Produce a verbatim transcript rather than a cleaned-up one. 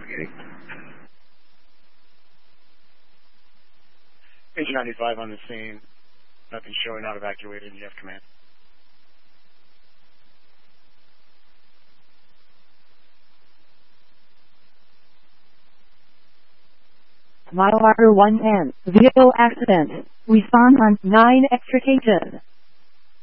investigating. Page ninety-five on the scene. Nothing showing, not evacuated. You have command. Violator one ten. Vehicle accident. Respond on nine extrication.